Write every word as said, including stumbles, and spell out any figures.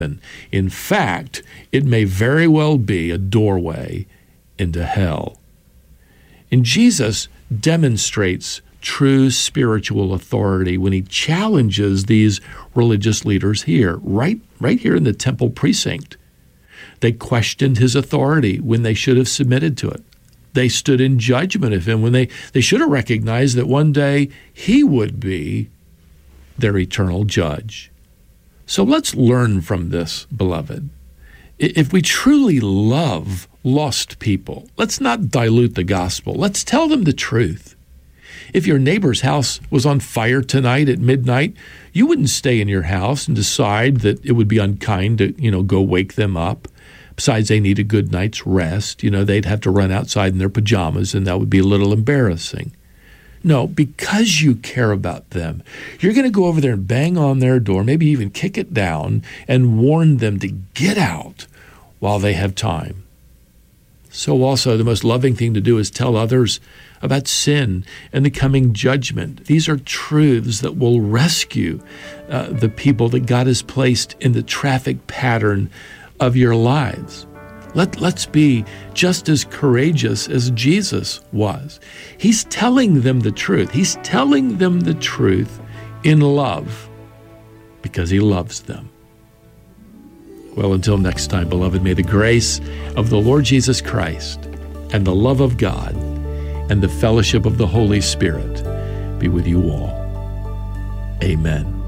In fact, it may very well be a doorway into hell. And Jesus demonstrates true spiritual authority when he challenges these religious leaders here, right, right here in the temple precinct. They questioned his authority when they should have submitted to it. They stood in judgment of him when they, they should have recognized that one day he would be their eternal judge. So let's learn from this, beloved. If we truly love lost people, let's not dilute the gospel. Let's tell them the truth. If your neighbor's house was on fire tonight at midnight, you wouldn't stay in your house and decide that it would be unkind to, you know, go wake them up. Besides, they need a good night's rest. You know, they'd have to run outside in their pajamas, and that would be a little embarrassing. No, because you care about them, you're going to go over there and bang on their door, maybe even kick it down, and warn them to get out while they have time. So also, the most loving thing to do is tell others about sin and the coming judgment. These are truths that will rescue uh, the people that God has placed in the traffic pattern of your lives. Let, let's be just as courageous as Jesus was. He's telling them the truth. He's telling them the truth in love because he loves them. Well, until next time, beloved, may the grace of the Lord Jesus Christ and the love of God and the fellowship of the Holy Spirit be with you all. Amen.